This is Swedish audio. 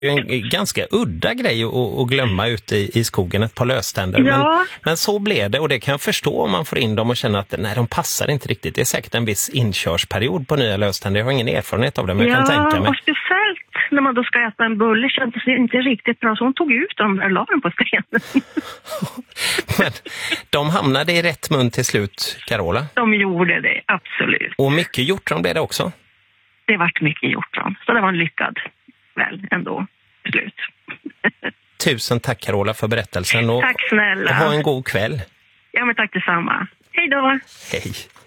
En ganska udda grej att glömma ute i skogen, ett par löständer. Ja. Men så blev det, och det kan jag förstå om man får in dem och känner att nej, de passar inte riktigt. Det är säkert en viss inkörsperiod på nya löständer. Jag har ingen erfarenhet av det, men jag kan tänka mig. Och speciellt när man då ska äta en bulle kändes det inte riktigt bra, så hon tog ut dem och la dem på stenen. Men de hamnade i rätt mun till slut, Carola. De gjorde det, absolut. Och mycket hjortron blev det också. Det vart mycket hjortron, så det var en lyckad väl ändå slut. Tusen tack, Carola, för berättelsen. Och tack snälla. ha en god kväll. Ja, men tack detsamma. Hej då. Hej.